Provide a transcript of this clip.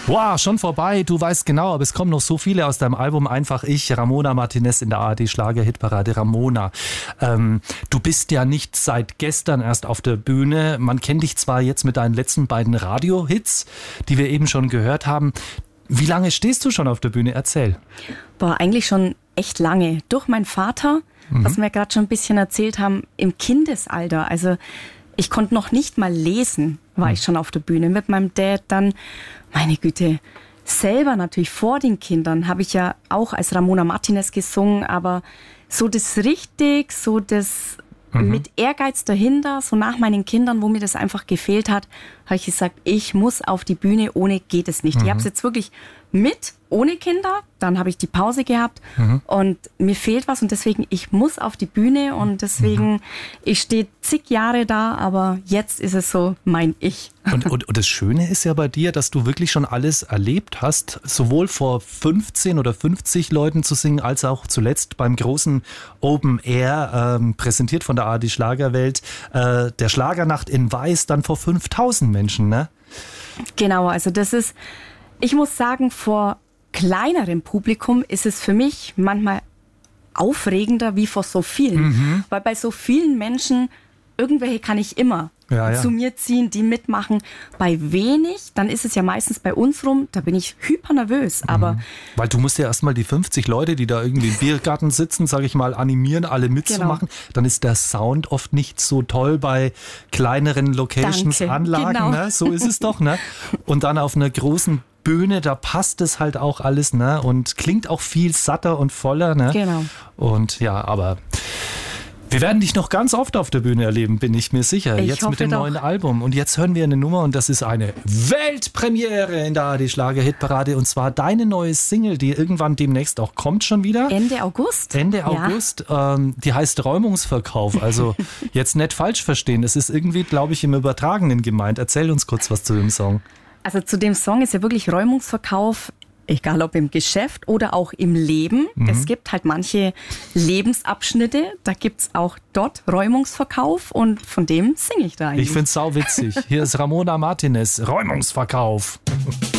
Wow, schon vorbei. Du weißt genau, aber es kommen noch so viele aus deinem Album Einfach ich. Ramona Martinez in der ARD Schlager-Hitparade. Ramona, du bist ja nicht seit gestern erst auf der Bühne. Man kennt dich zwar jetzt mit deinen letzten beiden Radio-Hits, die wir eben schon gehört haben. Wie lange stehst du schon auf der Bühne? Erzähl. Eigentlich schon echt lange. Durch meinen Vater, was wir gerade schon ein bisschen erzählt haben, im Kindesalter. Also ich konnte noch nicht mal lesen, war ich schon auf der Bühne. Mit meinem Dad dann, meine Güte, selber natürlich vor den Kindern habe ich ja auch als Ramona Martinez gesungen, aber so das richtig, so das mit Ehrgeiz dahinter, so nach meinen Kindern, wo mir das einfach gefehlt hat, habe ich gesagt, ich muss auf die Bühne, ohne geht es nicht. Ich habe es jetzt wirklich mit, ohne Kinder, dann habe ich die Pause gehabt und mir fehlt was und deswegen, ich muss auf die Bühne und deswegen, ich stehe zig Jahre da, aber jetzt ist es so mein Ich. Und das Schöne ist ja bei dir, dass du wirklich schon alles erlebt hast, sowohl vor 15 oder 50 Leuten zu singen, als auch zuletzt beim großen Open Air, präsentiert von der ARD Schlagerwelt, der Schlagernacht in Weiß, dann vor 5000 Menschen, ne? Genau, also das ist, ich muss sagen, vor kleinerem Publikum ist es für mich manchmal aufregender wie vor so vielen. Weil bei so vielen Menschen, irgendwelche kann ich immer zu mir ziehen, die mitmachen. Bei wenig, dann ist es ja meistens bei uns rum, da bin ich hyper nervös. Aber weil du musst ja erstmal die 50 Leute, die da irgendwie im Biergarten sitzen, sage ich mal, animieren, alle mitzumachen. Genau. Dann ist der Sound oft nicht so toll bei kleineren Locations, Anlagen. Ne? So ist es doch. Ne? Und dann auf einer großen Bühne, da passt es halt auch alles, ne? Und klingt auch viel satter und voller, ne? Genau. Und ja, aber wir werden dich noch ganz oft auf der Bühne erleben, bin ich mir sicher. Jetzt mit dem neuen Album. Und jetzt hören wir eine Nummer und das ist eine Weltpremiere in der ARD Schlager-Hitparade. Und zwar deine neue Single, die irgendwann demnächst auch kommt schon wieder. Ende August. Ende August. Die heißt Räumungsverkauf. Also jetzt nicht falsch verstehen. Es ist irgendwie, glaube ich, im Übertragenen gemeint. Erzähl uns kurz was zu dem Song. Also zu dem Song ist ja wirklich Räumungsverkauf, egal ob im Geschäft oder auch im Leben. Es gibt halt manche Lebensabschnitte, da gibt es auch dort Räumungsverkauf und von dem singe ich da eigentlich. Ich finde es sauwitzig. Hier ist Ramona Martinez, Räumungsverkauf.